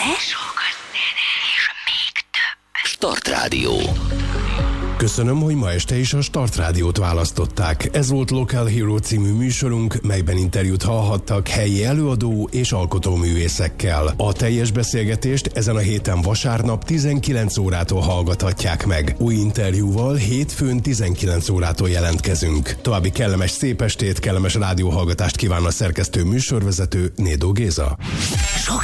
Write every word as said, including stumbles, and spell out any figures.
zene, sokat zene, és még több. Start Rádió. Köszönöm, hogy ma este is a Start Rádiót választották. Ez volt Local Hero című műsorunk, melyben interjút hallhattak helyi előadó és alkotóművészekkel. A teljes beszélgetést ezen a héten vasárnap tizenkilenc órától hallgathatják meg. Új interjúval hétfőn tizenkilenc órától jelentkezünk. További kellemes szép estét, kellemes rádióhallgatást kíván a szerkesztő műsorvezető Nédó Géza.